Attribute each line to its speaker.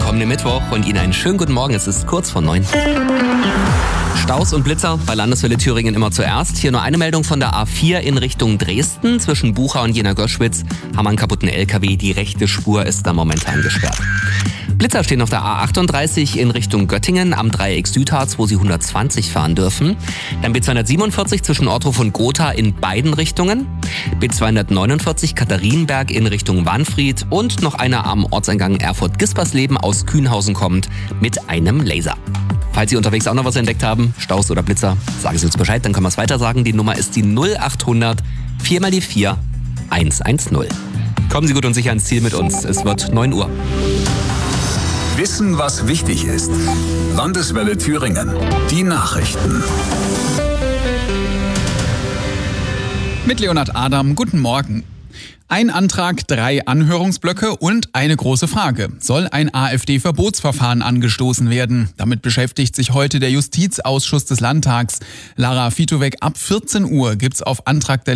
Speaker 1: kommenden Mittwoch und Ihnen einen schönen guten Morgen. Es ist kurz vor 9. Staus und Blitzer bei Landeswelle Thüringen immer zuerst. Hier nur eine Meldung von der A4 in Richtung Dresden. Zwischen Bucha und Jena-Göschwitz haben wir einen kaputten LKW. Die rechte Spur ist da momentan gesperrt. Blitzer stehen auf der A38 in Richtung Göttingen am Dreieck Südharz, wo Sie 120 fahren dürfen. Dann B247 zwischen Ortruf und Gotha in beiden Richtungen. B249 Katharinenberg in Richtung Wanfried und noch einer am Ortseingang Erfurt-Gispersleben aus Kühnhausen kommt mit einem Laser. Falls Sie unterwegs auch noch was entdeckt haben, Staus oder Blitzer, sagen Sie uns Bescheid, dann können wir es weiter sagen. Die Nummer ist die 0800 4x4 110. Kommen Sie gut und sicher ans Ziel mit uns. Es wird 9 Uhr.
Speaker 2: Wissen, was wichtig ist. Landeswelle Thüringen. Die Nachrichten.
Speaker 3: Mit Leonhard Adam, guten Morgen. Ein Antrag, 3 Anhörungsblöcke und eine große Frage. Soll ein AfD-Verbotsverfahren angestoßen werden? Damit beschäftigt sich heute der Justizausschuss des Landtags. Lara Fitowek, ab 14 Uhr gibt's auf Antrag der